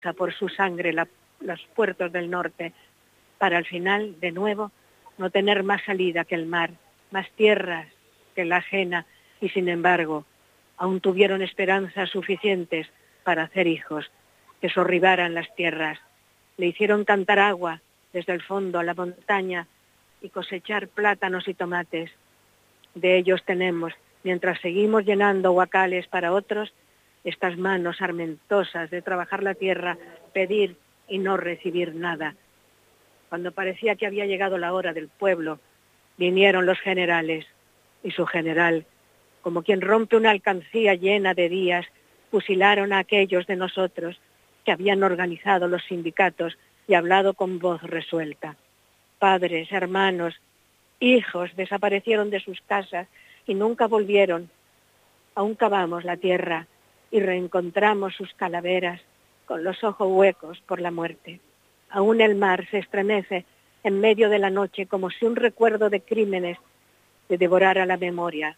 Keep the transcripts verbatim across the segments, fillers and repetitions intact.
por su sangre la, los puertos del norte, para al final, de nuevo, no tener más salida que el mar, más tierras que la ajena, y sin embargo, aún tuvieron esperanzas suficientes para hacer hijos, que sorribaran las tierras. Le hicieron cantar agua desde el fondo a la montaña y cosechar plátanos y tomates. De ellos tenemos, mientras seguimos llenando huacales para otros, estas manos armentosas de trabajar la tierra, pedir y no recibir nada. Cuando parecía que había llegado la hora del pueblo, vinieron los generales, y su general, como quien rompe una alcancía llena de días, fusilaron a aquellos de nosotros que habían organizado los sindicatos y hablado con voz resuelta. Padres, hermanos, hijos desaparecieron de sus casas y nunca volvieron. Aún cavamos la tierra y reencontramos sus calaveras con los ojos huecos por la muerte. Aún el mar se estremece en medio de la noche como si un recuerdo de crímenes le devorara la memoria.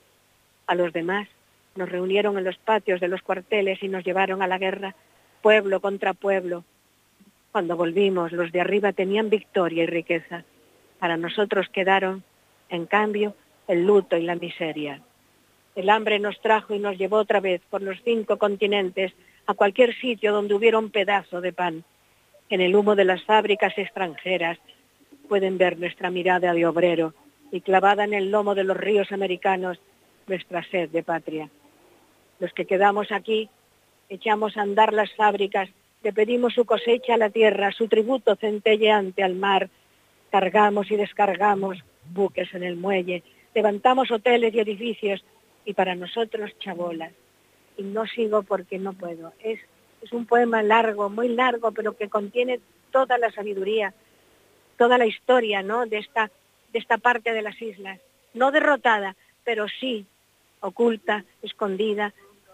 A los demás nos reunieron en los patios de los cuarteles y nos llevaron a la guerra, pueblo contra pueblo. Cuando volvimos, los de arriba tenían victoria y riqueza. Para nosotros quedaron, en cambio, el luto y la miseria. El hambre nos trajo y nos llevó otra vez por los cinco continentes a cualquier sitio donde hubiera un pedazo de pan. En el humo de las fábricas extranjeras pueden ver nuestra mirada de obrero y clavada en el lomo de los ríos americanos nuestra sed de patria. Los que quedamos aquí echamos a andar las fábricas, le pedimos su cosecha a la tierra, su tributo centelleante al mar, cargamos y descargamos buques en el muelle, levantamos hoteles y edificios y para nosotros chabolas. Y no sigo porque no puedo. Es, es un poema largo, muy largo, pero que contiene toda la sabiduría, toda la historia, ¿no?, de esta, de esta parte de las islas. No derrotada, pero sí oculta, escondida,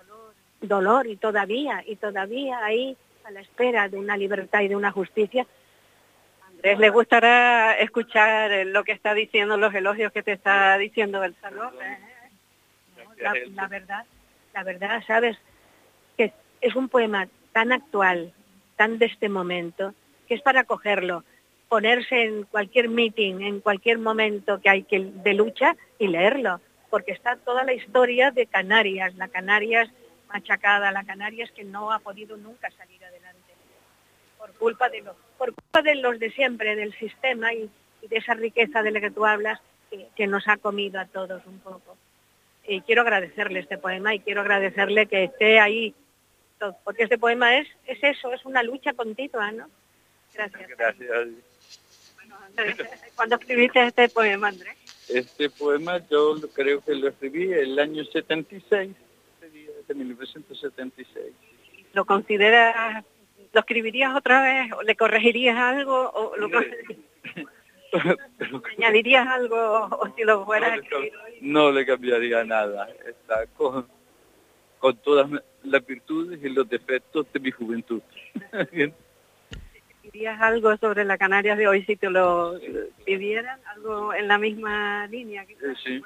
dolor y todavía, y todavía ahí a la espera de una libertad y de una justicia. Andrés, ¿le gustará escuchar lo que está diciendo, los elogios que te está diciendo el Salvador? La, la verdad, la verdad, sabes, que es un poema tan actual, tan de este momento, que es para cogerlo, ponerse en cualquier meeting, en cualquier momento que hay que de lucha y leerlo, porque está toda la historia de Canarias, la Canarias machacada, la Canarias que no ha podido nunca salir adelante por culpa de los, por culpa de los de siempre, del sistema y, y de esa riqueza de la que tú hablas que, que nos ha comido a todos un poco. Y quiero agradecerle este poema y quiero agradecerle que esté ahí, porque este poema es, es eso, es una lucha continua, ¿no? Gracias. Gracias. Bueno, Andrés, ¿cuándo escribiste este poema, Andrés? Este poema yo creo que lo escribí el año setenta y seis, de mil novecientos setenta y seis. ¿Lo consideras, lo escribirías otra vez, o le corregirías algo, o lo añadirías algo, o si lo fueras a escribir hoy? No le cambiaría nada, está con, con todas las virtudes y los defectos de mi juventud. ¿Dirías algo sobre la Canarias de hoy si te lo pidieran? ¿Algo en la misma línea? Eh, sí.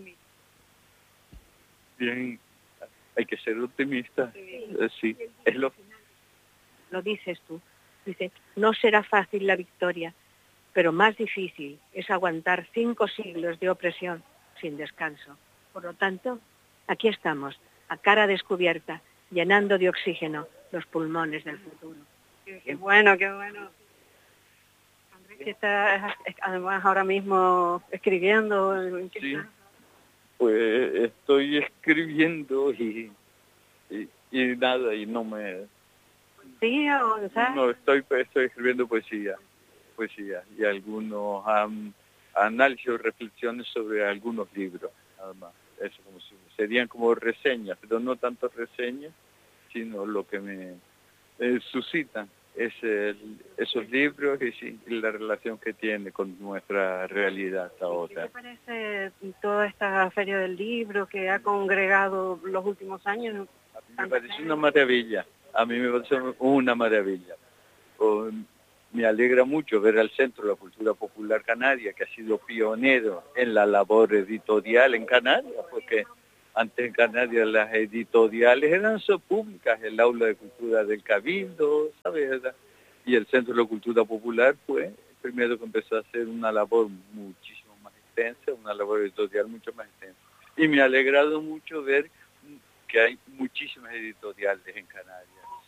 Bien, hay que ser optimista. Eh, sí, es lo... Lo dices tú. Dice, no será fácil la victoria, pero más difícil es aguantar cinco siglos de opresión sin descanso. Por lo tanto, aquí estamos, a cara descubierta, llenando de oxígeno los pulmones del futuro. Qué, qué bueno, qué bueno. Andrés, que está además ahora mismo escribiendo. ¿En qué sí, estás? pues estoy escribiendo y, y, y nada, y no me... ¿Poesía o ensayo? No, estoy, estoy escribiendo poesía, poesía y algunos um, análisis o reflexiones sobre algunos libros, nada más. Eso como si, serían como reseñas, pero no tanto reseñas, sino lo que me eh, suscitan es el, esos libros y, sí, y la relación que tiene con nuestra realidad ahora. ¿Qué te parece toda esta feria del libro que ha congregado los últimos años? A mí me parece una maravilla, a mí me parece una maravilla. Oh, me alegra mucho ver al Centro de la Cultura Popular Canaria, que ha sido pionero en la labor editorial en Canarias, porque Antes en Canarias las editoriales eran so públicas, el Aula de Cultura del Cabildo, ¿sabes? Y el Centro de la Cultura Popular fue el primero que empezó a hacer una labor muchísimo más extensa, una labor editorial mucho más extensa. Y me ha alegrado mucho ver que hay muchísimas editoriales en Canarias. Sí,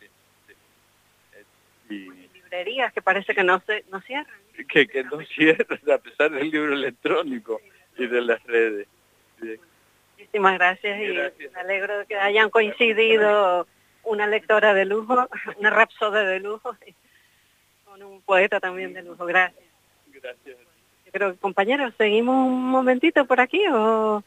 sí. Y librerías que parece que no se no cierran. Que, que no cierran, a pesar del libro electrónico y de las redes. Sí. Muchísimas gracias, Gracias. Y me alegro de que hayan coincidido una lectora de lujo, una rapsoda de lujo, con un poeta también de lujo. Gracias. Gracias. Yo creo que, compañeros, ¿seguimos un momentito por aquí o...?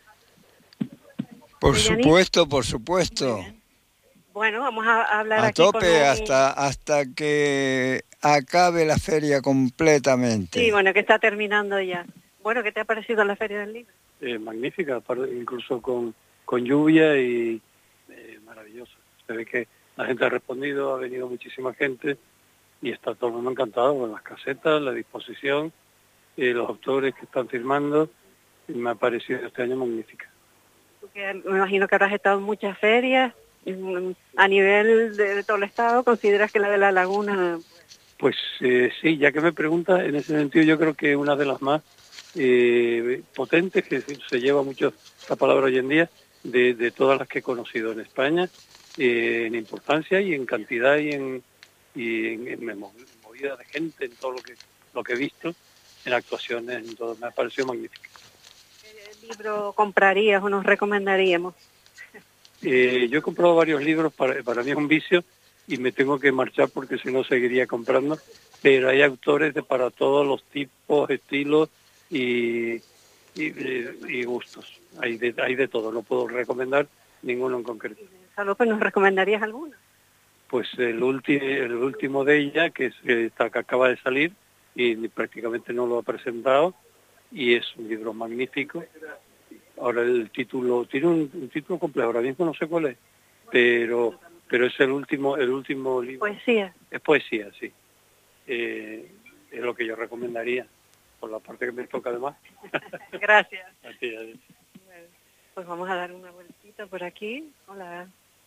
Por supuesto, por supuesto. Bueno, vamos a hablar a aquí tope con un... hasta hasta que acabe la feria completamente. Sí, bueno, que está terminando ya. Bueno, ¿qué te ha parecido la Feria del Libro? Eh, magnífica, incluso con, con lluvia y eh, maravilloso. Se ve que la gente ha respondido, ha venido muchísima gente y está todo el mundo encantado con las casetas, la disposición, eh, los autores que están firmando. Y me ha parecido este año magnífica. Porque me imagino que habrás estado en muchas ferias. A nivel de, de todo el estado, ¿consideras que la de La Laguna...? Pues eh, sí, ya que me preguntas, en ese sentido yo creo que una de las más eh, potentes, que se lleva mucho la palabra hoy en día, de, de todas las que he conocido en España, eh, en importancia y en cantidad y en, y en, en movida de gente, en todo lo que lo que he visto, en actuaciones, en todo, me ha parecido magnífico. ¿Qué libro comprarías o nos recomendaríamos? Eh, yo he comprado varios libros, para, para mí es un vicio y me tengo que marchar porque si no seguiría comprando, pero hay autores de para todos los tipos, estilos y, y, y gustos. Hay de, hay de todo, no puedo recomendar ninguno en concreto. López, ¿nos recomendarías alguno? Pues el, ulti, el último de ella, que, es, que, está, que acaba de salir y prácticamente no lo ha presentado, y es un libro magnífico. Ahora el título, tiene un, un título complejo, ahora mismo no sé cuál es, pero pero es el último el último libro. Poesía. Es poesía, sí. Eh, es lo que yo recomendaría, por la parte que me toca además. Gracias. Así es. Bueno, pues vamos a dar una vueltita por aquí. Hola.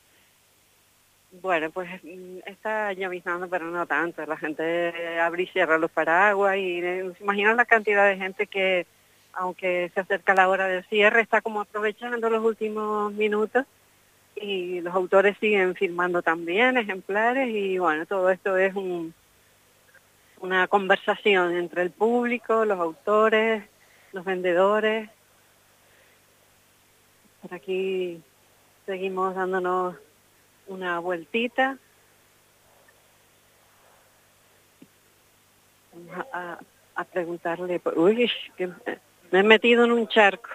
Bueno, pues está llovizando, pero no tanto. La gente abre y cierra los paraguas y eh, se imaginan la cantidad de gente que, aunque se acerca la hora del cierre, está como aprovechando los últimos minutos y los autores siguen firmando también ejemplares y bueno, todo esto es un, una conversación entre el público, los autores, los vendedores. Por aquí seguimos dándonos una vueltita. Vamos a, a, a preguntarle, uy, que me he metido en un charco.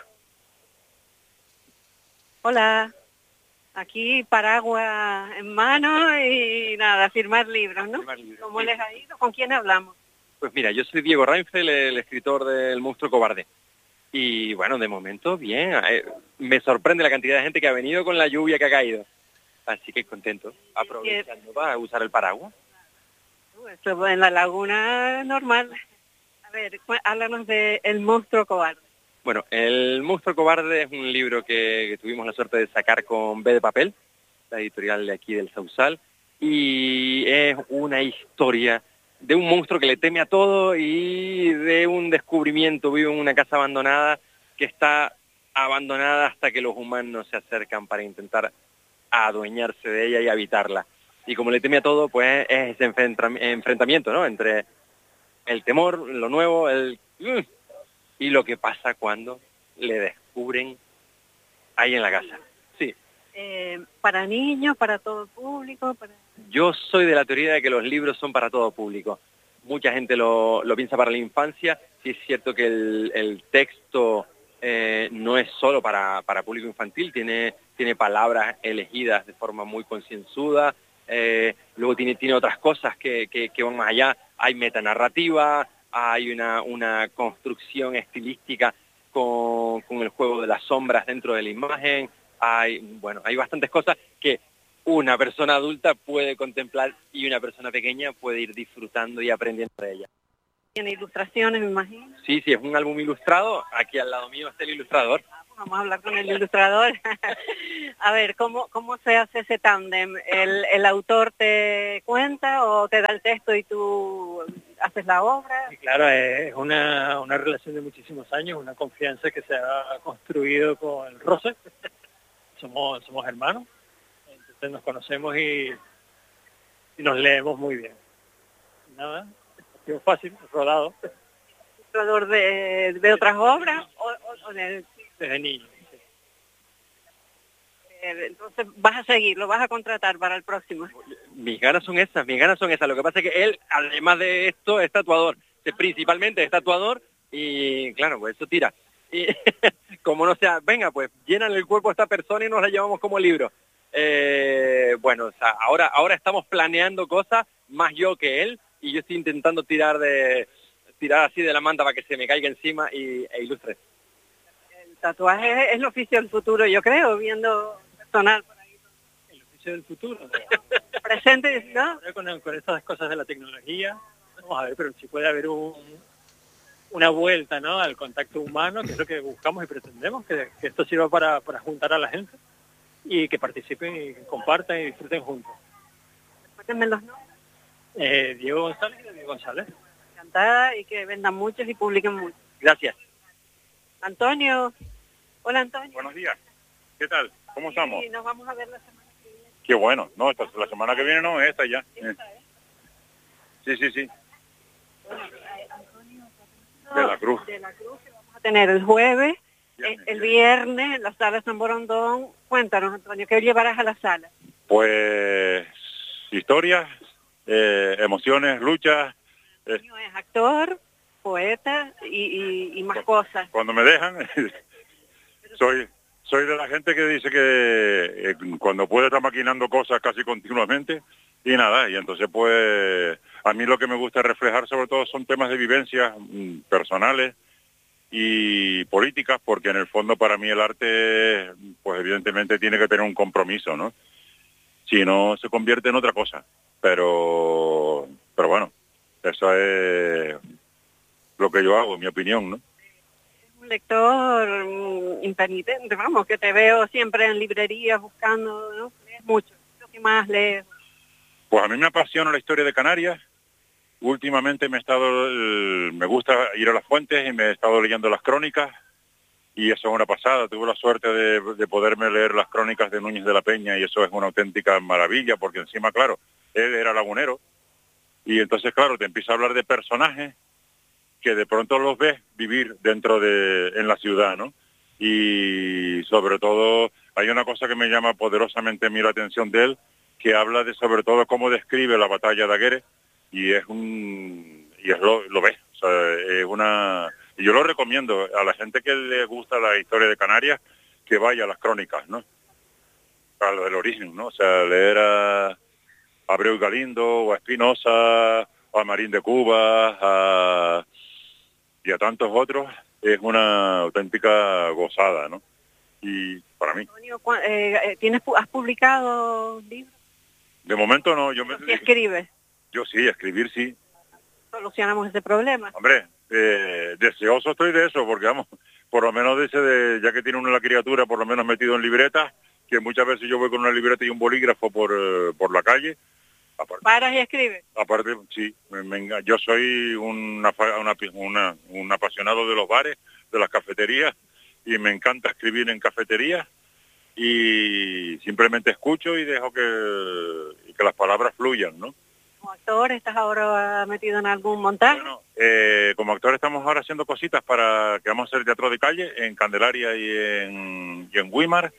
Hola, aquí paraguas en mano y nada, firmar libros, ¿no? Firmar libros, ¿Cómo sí. les ha ido? ¿Con quién hablamos? Pues mira, yo soy Diego Reinfeldt, el escritor del Monstruo Cobarde. Y bueno, de momento, bien. Eh, me sorprende la cantidad de gente que ha venido con la lluvia que ha caído. Así que contento, aprovechando para usar el paraguas. Uh, Esto en La Laguna normal. A ver, cu- háblanos de El Monstruo Cobarde. Bueno, El Monstruo Cobarde es un libro que, que tuvimos la suerte de sacar con B de Papel, la editorial de aquí del Sausal, y es una historia de un monstruo que le teme a todo y de un descubrimiento. Vive en una casa abandonada que está abandonada hasta que los humanos se acercan para intentar adueñarse de ella y habitarla. Y como le teme a todo, pues es ese enfrenta- enfrentamiento, ¿no? Entre el temor, lo nuevo, el... y lo que pasa cuando le descubren ahí en la casa. Sí. Eh, para niños, para todo el público, para... Yo soy de la teoría de que los libros son para todo público. Mucha gente lo, lo piensa para la infancia. Sí es cierto que el, el texto eh, no es solo para, para público infantil, tiene, tiene palabras elegidas de forma muy concienzuda, eh, luego tiene, tiene otras cosas que, que, que van más allá. Hay metanarrativa, hay una, una construcción estilística con, con el juego de las sombras dentro de la imagen. Hay, bueno, hay bastantes cosas que una persona adulta puede contemplar y una persona pequeña puede ir disfrutando y aprendiendo de ella. Tiene ilustraciones, me imagino. Sí, sí, es un álbum ilustrado. Aquí al lado mío está el ilustrador. Vamos a hablar con el ilustrador. A ver, ¿cómo, cómo se hace ese tándem? ¿El, ¿El autor te cuenta o te da el texto y tú haces la obra? Y claro, es una, una relación de muchísimos años, una confianza que se ha construido con el roce. Somos, somos hermanos, entonces nos conocemos y, y nos leemos muy bien. Nada, es fácil, rodado. ¿Ilustrador de, de otras obras o, o, o de...? Desde niño. Sí. Entonces vas a seguir, lo vas a contratar para el próximo. Mis ganas son esas, mis ganas son esas. Lo que pasa es que él, además de esto, es tatuador. Principalmente es tatuador y, claro, pues eso tira. Y como no sea, venga, pues llenan el cuerpo a esta persona y nos la llevamos como libro. Eh, bueno, o sea, ahora, ahora estamos planeando cosas, más yo que él, y yo estoy intentando tirar de tirar así de la manta para que se me caiga encima y, e ilustre. El tatuaje es el oficio del futuro, yo creo, viendo personal por ahí. El oficio del futuro. Presente, ¿no? Con, con estas cosas de la tecnología, vamos a ver, pero si puede haber un, una vuelta, ¿no?, al contacto humano, que es lo que buscamos y pretendemos, que, que esto sirva para, para juntar a la gente y que participen y que compartan y disfruten juntos. Cuéntenme los nombres. Eh, Diego González y Diego González. Encantada y que vendan muchos y publiquen muchos. Gracias. Antonio. Hola, Antonio. Buenos días. ¿Qué tal? ¿Cómo estamos? Sí, nos vamos a ver la semana que viene. Qué bueno. No, esta, la semana que viene no, esta ya. Esta, ¿eh? Sí, sí, sí. Bueno, eh, Antonio, De la Cruz. De la Cruz, que vamos a tener el jueves, Viernes, el, el viernes, en la sala San Borondón. Cuéntanos, Antonio, ¿qué llevarás a la sala? Pues historias, eh, emociones, luchas. Eh, Antonio es actor, poeta y, y, y más cosas. cuando me dejan, soy soy de la gente que dice que eh, cuando puede estar maquinando cosas casi continuamente y nada, y entonces pues a mí lo que me gusta reflejar sobre todo son temas de vivencias mm, personales y políticas, porque en el fondo para mí el arte pues evidentemente tiene que tener un compromiso, ¿no? Si no se convierte en otra cosa, pero pero bueno, eso es lo que yo hago, en mi opinión, ¿no? Un lector mm, impenitente, vamos, que te veo siempre en librerías buscando, ¿no? Lees mucho, lo que más lees. Pues a mí me apasiona la historia de Canarias. Últimamente me he estado, eh, me gusta ir a las fuentes y me he estado leyendo las crónicas y eso es una pasada. Tuve la suerte de, de poderme leer las crónicas de Núñez de la Peña y eso es una auténtica maravilla porque encima, claro, él era lagunero y entonces, claro, te empieza a hablar de personajes que de pronto los ves vivir dentro de, en la ciudad, ¿no? Y sobre todo hay una cosa que me llama poderosamente a mí la atención de él, que habla de sobre todo cómo describe la batalla de Aguere y es un y es lo, lo ves, o sea, es una y yo lo recomiendo a la gente que le gusta la historia de Canarias que vaya a las crónicas, ¿no? A lo del origen, ¿no? O sea, leer a Abreu y Galindo o a Espinosa o a Marín de Cuba a, y a tantos otros es una auténtica gozada, ¿no? Y para mí. Antonio, eh, ¿tienes, ¿has publicado libros? De momento no, yo me... ¿Sí escribes? Yo sí, escribir sí. Solucionamos ese problema. Hombre, eh, deseoso estoy de eso, porque vamos, por lo menos de ese, de, ya que tiene uno la criatura, por lo menos metido en libretas, que muchas veces yo voy con una libreta y un bolígrafo por, eh, por la calle. Aparte, ¿Paras y escribes? Aparte, sí, me, me, yo soy un, una, una, un apasionado de los bares, de las cafeterías, y me encanta escribir en cafeterías, y simplemente escucho y dejo que, que las palabras fluyan, ¿no? Como actor, ¿estás ahora metido en algún montaje? Bueno, eh, como actor estamos ahora haciendo cositas para que vamos a hacer teatro de calle en Candelaria y en, y en Weimar,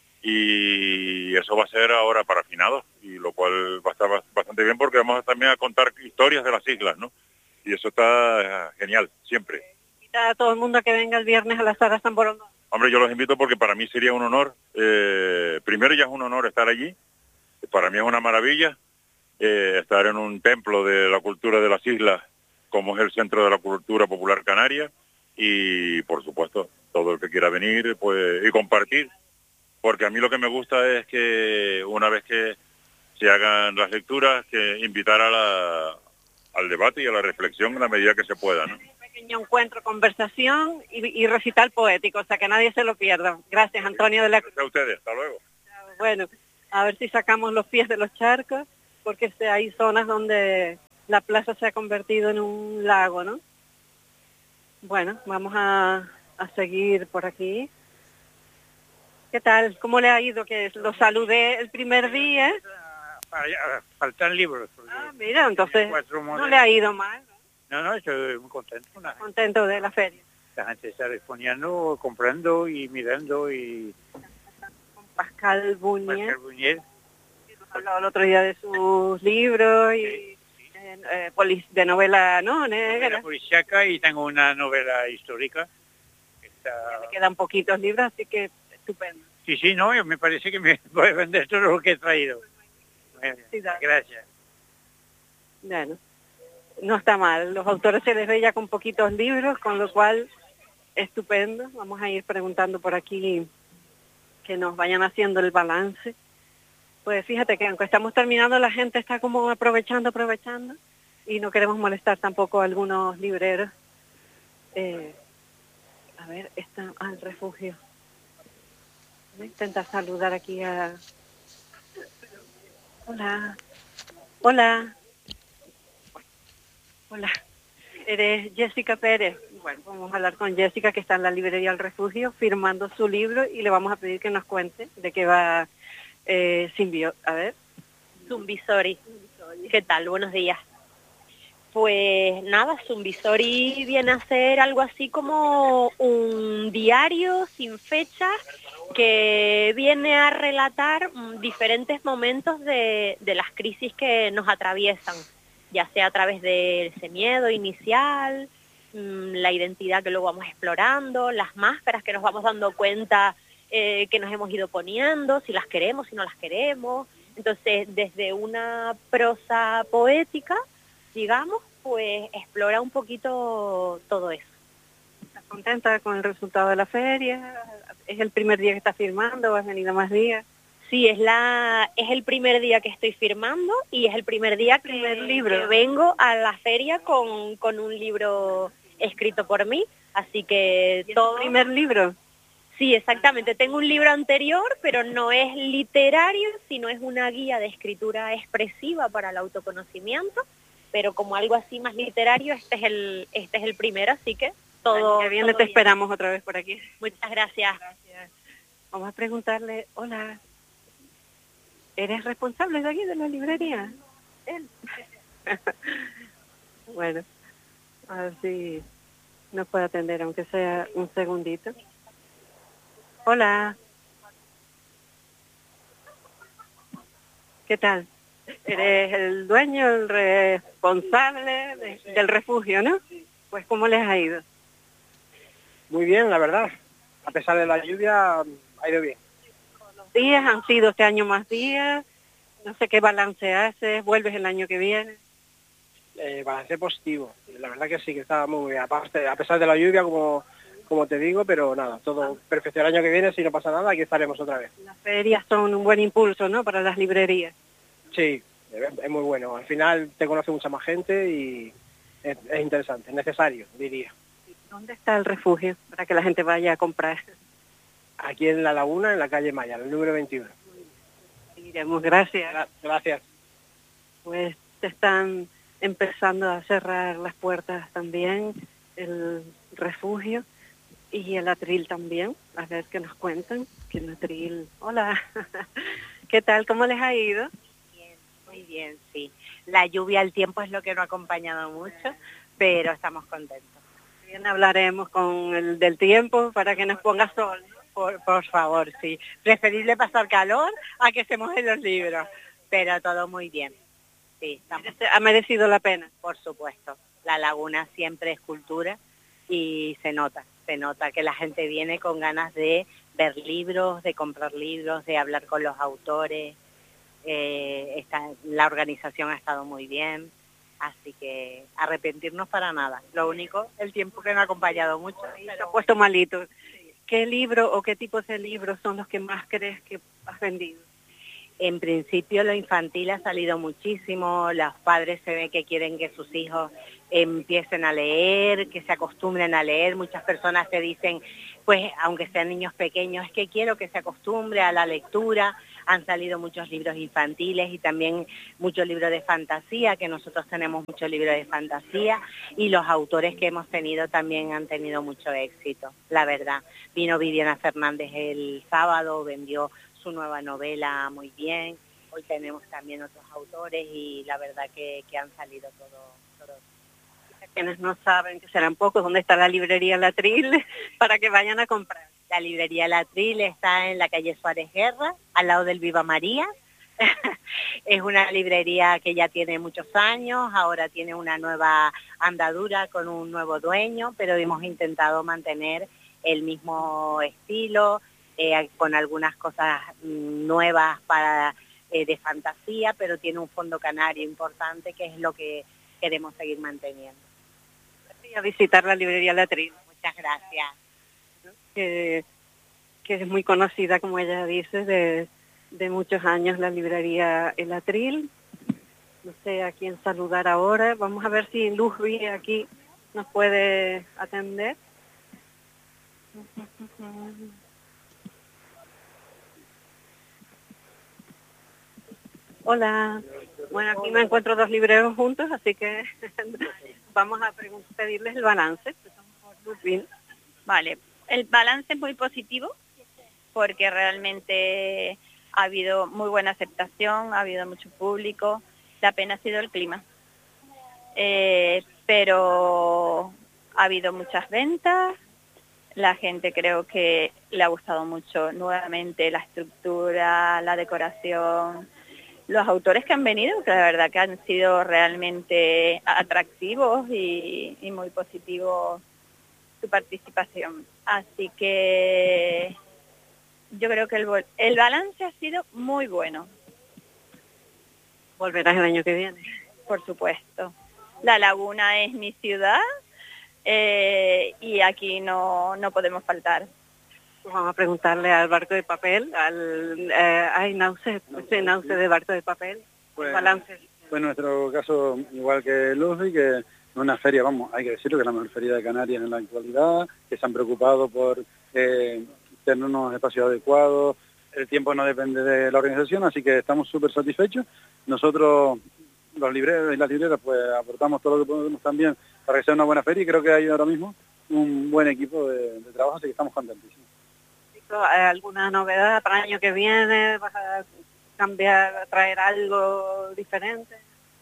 y eso va a ser ahora para finados, y lo cual va a estar bastante bien porque vamos también a contar historias de las islas, ¿no? Y eso está genial, siempre. Invita a todo el mundo a que venga el viernes a la sala San Borondón. Hombre, yo los invito porque para mí sería un honor, eh, primero ya es un honor estar allí, para mí es una maravilla eh, estar en un templo de la cultura de las islas, como es el Centro de la Cultura Popular Canaria, y por supuesto, todo el que quiera venir pues y compartir, porque a mí lo que me gusta es que una vez que se hagan las lecturas, que invitar a la, al debate y a la reflexión en la medida que se pueda, ¿no? pequeño encuentro, conversación y, y recital poético, o sea que nadie se lo pierda. Gracias, Antonio de la Cruz. A ustedes, hasta luego. Bueno, a ver si sacamos los pies de los charcos, porque este, hay zonas donde la plaza se ha convertido en un lago, ¿no? Bueno, vamos a, a seguir por aquí. ¿Qué tal? ¿Cómo le ha ido? Que lo saludé el primer día. Faltan libros. Ah, mira, entonces no le ha ido mal. No, no, estoy muy contento. Una, contento de la feria. La gente está respondiendo, comprando y mirando y... Con Pascal Buñer. Pascal Buñer. Hablaba el otro día de sus libros y sí, sí. Eh, eh, de novela, ¿no? Negra. Novela policíaca y tengo una novela histórica. Que está... Ya me quedan poquitos libros, así que estupendo. Sí, sí, no, me parece que me voy a vender todo lo que he traído. Sí, gracias. Bueno, no está mal. Los autores se les ve ya con poquitos libros, con lo cual, estupendo. Vamos a ir preguntando por aquí que nos vayan haciendo el balance. Pues fíjate que aunque estamos terminando, la gente está como aprovechando, aprovechando, y no queremos molestar tampoco a algunos libreros. Eh, a ver, está al refugio. Voy a intentar saludar aquí a... Hola. Hola. Hola. Eres Jessica Pérez. Bueno, vamos a hablar con Jessica, que está en la librería El Refugio, firmando su libro, y le vamos a pedir que nos cuente de qué va eh, Simbio. A ver. Zumbisori. ¿Qué tal? Buenos días. Pues nada, Zumbisori viene a ser algo así como un diario sin fecha que viene a relatar diferentes momentos de, de las crisis que nos atraviesan, ya sea a través de ese miedo inicial, la identidad que luego vamos explorando, las máscaras que nos vamos dando cuenta eh, que nos hemos ido poniendo, si las queremos, si no las queremos. Entonces, desde una prosa poética, digamos, pues explora un poquito todo eso. ¿Estás contenta con el resultado de la feria? ¿Es el primer día que estás firmando o has venido más días? Sí, es la es el primer día que estoy firmando y es el primer día que, primer libro. que vengo a la feria con, con un libro escrito por mí, así que todo... ¿El primer libro? Sí, exactamente. Tengo un libro anterior, pero no es literario, sino es una guía de escritura expresiva para el autoconocimiento, pero como algo así más literario, este es el este es el primero, así que todo... Que viene, todo te bien. esperamos otra vez por aquí. Muchas gracias. Gracias. Vamos a preguntarle, hola, ¿eres responsable de aquí, de la librería? Él. Bueno, a ver si nos puede atender, aunque sea un segundito. Hola. ¿Qué tal? Eres el dueño, el responsable de, del refugio, ¿no? Pues, ¿cómo les ha ido? Muy bien, la verdad. A pesar de la lluvia, ha ido bien. Los días han sido este año más días. No sé qué balance haces. ¿Vuelves el año que viene? Eh, balance positivo. La verdad que sí, que está muy bien. Aparte, a pesar de la lluvia, como, como te digo, pero nada, todo perfecto. El año que viene, si no pasa nada, aquí estaremos otra vez. Las ferias son un buen impulso, ¿no?, para las librerías. Sí, es muy bueno. Al final te conoce mucha más gente y es, es interesante, es necesario, diría. ¿Dónde está el refugio para que la gente vaya a comprar? Aquí en La Laguna, en la calle Maya, el número veintiuno. Iremos, gracias. Gracias. Pues se están empezando a cerrar las puertas también, el refugio y el atril también. A ver qué nos cuentan. Que el atril... Hola. ¿Qué tal? ¿Cómo les ha ido? Muy bien, sí. La lluvia, el tiempo es lo que no ha acompañado mucho, pero estamos contentos. Bien, hablaremos con el del tiempo para que nos ponga sol. Por, por favor, sí. Preferible pasar calor a que se mojen los libros, pero todo muy bien. Sí, estamos... ¿Ha merecido la pena? Por supuesto. La Laguna siempre es cultura y se nota, se nota que la gente viene con ganas de ver libros, de comprar libros, de hablar con los autores. Eh, está, la organización ha estado muy bien, así que arrepentirnos para nada. Lo único, el tiempo que no ha acompañado mucho. Se ha puesto malito. ¿Qué libro o qué tipos de libros son los que más crees que has vendido? En principio lo infantil ha salido muchísimo, los padres se ve que quieren que sus hijos empiecen a leer, que se acostumbren a leer. Muchas personas te dicen, pues aunque sean niños pequeños, es que quiero que se acostumbre a la lectura. Han salido muchos libros infantiles y también muchos libros de fantasía, que nosotros tenemos muchos libros de fantasía, y los autores que hemos tenido también han tenido mucho éxito, la verdad. Vino Viviana Fernández el sábado, vendió su nueva novela muy bien. Hoy tenemos también otros autores y la verdad que, que han salido todos. Todo. Quienes no saben, que serán pocos, ¿dónde está la librería Latril? Para que vayan a comprar. La librería Latril está en la calle Suárez Guerra, al lado del Viva María. Es una librería que ya tiene muchos años, ahora tiene una nueva andadura con un nuevo dueño, pero hemos intentado mantener el mismo estilo, Eh, con algunas cosas nuevas para eh, de fantasía, pero tiene un fondo canario importante, que es lo que queremos seguir manteniendo. Voy a visitar la librería Latril. Muchas gracias. Que, que es muy conocida, como ella dice, de, de muchos años, la librería El Atril. No sé a quién saludar ahora. Vamos a ver si Luzbi aquí nos puede atender. Hola. Bueno, aquí me encuentro dos libreros juntos, así que vamos a pedirles el balance. Vale, el balance es muy positivo porque realmente ha habido muy buena aceptación, ha habido mucho público. La pena ha sido el clima, eh, pero ha habido muchas ventas. La gente creo que le ha gustado mucho nuevamente la estructura, la decoración, los autores que han venido, que la verdad que han sido realmente atractivos y, y muy positivos su participación. Así que yo creo que el, el balance ha sido muy bueno. ¿Volverás el año que viene? Por supuesto. La Laguna es mi ciudad eh, y aquí no, no podemos faltar. Pues vamos a preguntarle al Barco de Papel, al eh, ay, Nauce, ese Nauce de Barco de Papel, pues, balance. Pues en nuestro caso, igual que Luzbi, que una feria, vamos, hay que decirlo, que es la mejor feria de Canarias en la actualidad, que se han preocupado por eh, tener unos espacios adecuados, el tiempo no depende de la organización, así que estamos súper satisfechos. Nosotros, los libreros y las libreras, pues aportamos todo lo que podemos también para que sea una buena feria y creo que hay ahora mismo un buen equipo de, de trabajo, así que estamos contentísimos. ¿Alguna novedad para el año que viene? ¿Vas a cambiar, a traer algo diferente?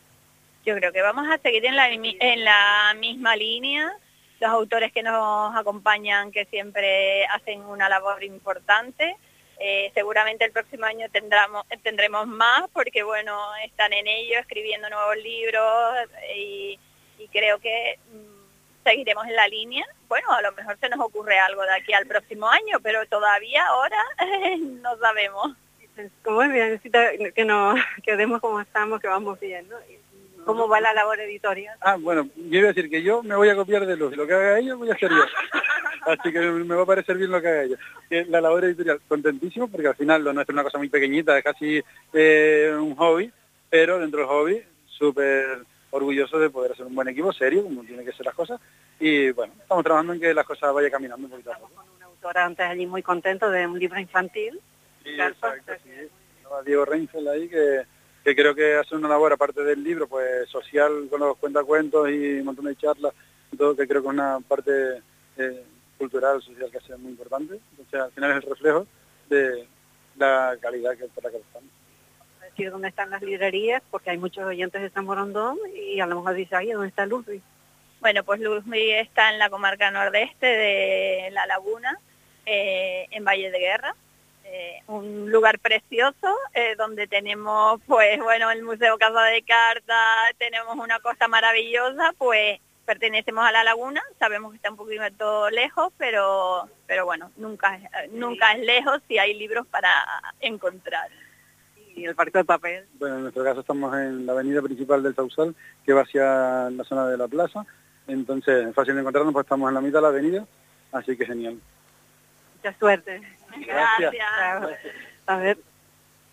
Yo creo que vamos a seguir en la, en la misma línea. Los autores que nos acompañan, que siempre hacen una labor importante. Eh, seguramente el próximo año tendremos, tendremos más, porque bueno, están en ello, escribiendo nuevos libros y, y creo que mmm, seguiremos en la línea. Bueno, a lo mejor se nos ocurre algo de aquí al próximo año, pero todavía ahora no sabemos. Como es bien, necesita que nos quedemos como estamos, que vamos bien, ¿no? ¿Cómo va la labor editorial? Ah, bueno, yo iba a decir que yo me voy a copiar de Luz, lo que haga ella voy a hacer yo. Así que me va a parecer bien lo que haga ella. La labor editorial, contentísimo, porque al final lo nuestro es una cosa muy pequeñita, es casi eh, un hobby, pero dentro del hobby, súper orgulloso de poder hacer un buen equipo, serio, como tiene que ser las cosas, y bueno, estamos trabajando en que las cosas vayan caminando un poquito a poco. Estamos con una autora antes allí muy contento de un libro infantil. Sí, exacto, sí. A Diego Reinfeld ahí, que, que creo que hace una labor, aparte del libro, pues social, con los cuentacuentos y un montón de charlas, y todo, que creo que es una parte eh, cultural, social, que hace muy importante. Entonces, al final es el reflejo de la calidad que por la que estamos. Decir dónde están las librerías, porque hay muchos oyentes de San Borondón y a lo mejor dice, ahí, ¿dónde está Luzbi? Bueno, pues Luzbi está en la comarca nordeste de La Laguna, eh, en Valle de Guerra. Eh, un lugar precioso eh, donde tenemos, pues bueno, el Museo Casa de Cartas, tenemos una cosa maravillosa, pues pertenecemos a La Laguna, sabemos que está un poquito lejos, pero pero bueno, nunca, nunca es lejos si hay libros para encontrar. ¿Y el Barco de Papel? Bueno, en nuestro caso estamos en la avenida principal del Sausal, que va hacia la zona de la plaza, entonces es fácil de encontrarnos, pues estamos en la mitad de la avenida, así que genial. Mucha suerte. Gracias. Gracias. A ver,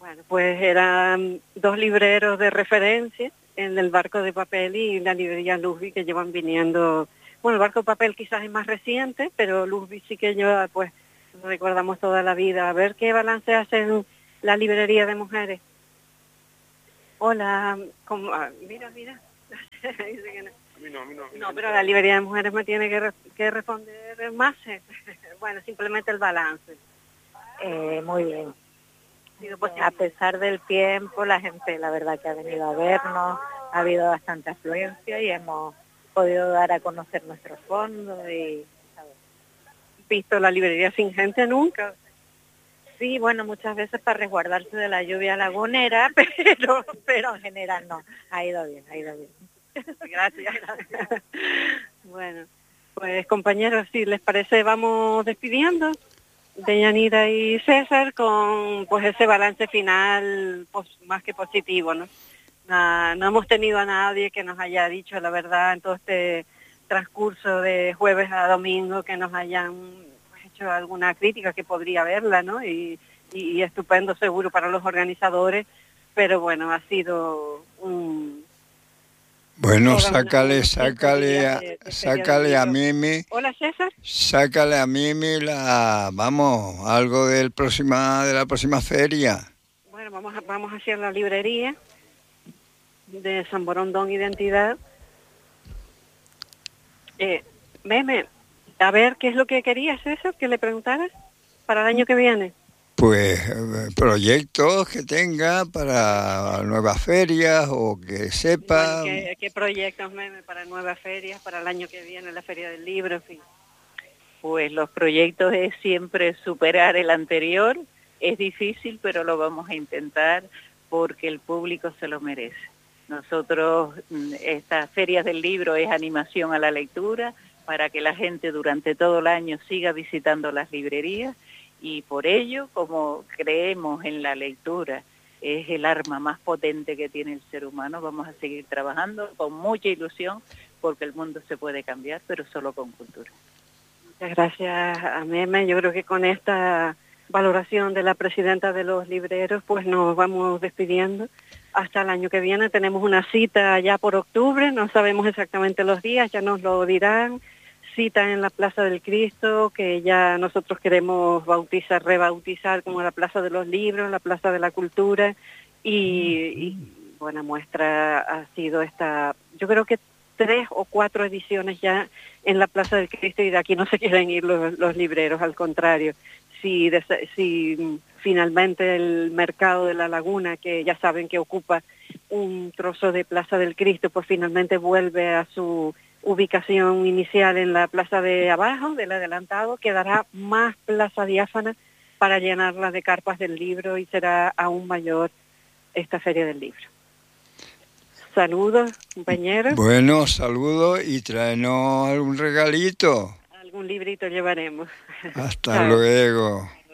Bueno, pues eran dos libreros de referencia, en el Barco de Papel y la librería Ludwig, que llevan viniendo. Bueno, el Barco de Papel quizás es más reciente, pero Ludwig sí que lleva, pues, recordamos toda la vida. A ver qué balance hacen la librería de mujeres. Hola, ¿cómo? Ah, mira, mira. Dice que no. A mí no, a mí no, a mí no, pero la librería de mujeres me tiene que, re que responder más. Bueno, simplemente el balance. Eh, muy bien. A pesar del tiempo, la gente, la verdad que ha venido a vernos, ha habido bastante afluencia y hemos podido dar a conocer nuestro fondo y ¿sabes? Visto la librería sin gente nunca. Sí, bueno, muchas veces para resguardarse de la lluvia lagunera, pero pero en general no, ha ido bien, ha ido bien. Gracias. Bueno, pues compañeros, si les parece, vamos despidiendo de Yanira y César con pues ese balance final pues, más que positivo, ¿no? No, no hemos tenido a nadie que nos haya dicho la verdad en todo este transcurso de jueves a domingo, que nos hayan hecho alguna crítica, que podría haberla, ¿no? Y, y, y estupendo seguro para los organizadores, pero bueno, ha sido un... Bueno, sácale, sácale, a, sácale a Mimi. Hola, César. Sácale a Mimi la, vamos, algo del próxima, de la próxima feria. Bueno, vamos a, vamos hacia la librería de San Borondón Identidad. Eh, Meme, a ver, ¿qué es lo que querías, César, que le preguntaras para el año que viene? Pues proyectos que tenga para nuevas ferias o que sepa. Bueno, ¿qué, ¿Qué proyectos, Meme, para nuevas ferias, para el año que viene, la Feria del Libro, en fin? Pues los proyectos es siempre superar el anterior. Es difícil, pero lo vamos a intentar porque el público se lo merece. Nosotros, estas ferias del libro es animación a la lectura para que la gente durante todo el año siga visitando las librerías. Y por ello, como creemos en la lectura, es el arma más potente que tiene el ser humano, vamos a seguir trabajando con mucha ilusión porque el mundo se puede cambiar, pero solo con cultura. Muchas gracias a Meme. Yo creo que con esta valoración de la presidenta de los libreros, pues nos vamos despidiendo. Hasta el año que viene tenemos una cita ya por octubre, no sabemos exactamente los días, ya nos lo dirán. Cita en la Plaza del Cristo, que ya nosotros queremos bautizar, rebautizar como la Plaza de los Libros, la Plaza de la Cultura, y, y buena muestra ha sido esta, yo creo que tres o cuatro ediciones ya en la Plaza del Cristo, y de aquí no se quieren ir los, los libreros, al contrario. Si, si finalmente el mercado de la Laguna, que ya saben que ocupa un trozo de Plaza del Cristo, pues finalmente vuelve a su ubicación inicial en la plaza de abajo, del adelantado, quedará más plaza diáfana para llenarla de carpas del libro y será aún mayor esta Feria del Libro. Saludos, compañeros. Bueno, saludos y tráenos algún regalito. Algún librito llevaremos. Hasta luego.